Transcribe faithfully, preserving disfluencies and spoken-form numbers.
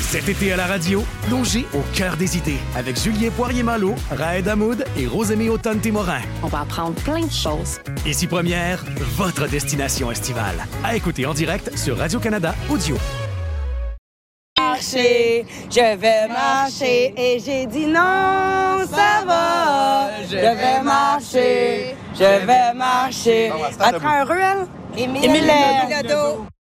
Cet été à la radio, plongez au cœur des idées avec Julien Poirier-Malo, Raed Hamoud et Rosémie Automne-Témorin. On va apprendre plein de choses. Ici Première, votre destination estivale. À écouter en direct sur Radio-Canada Audio. Marcher, je vais marcher et j'ai dit non, ça va. Je vais marcher, je vais marcher. À travers un ruelle, Émile Bilodeau.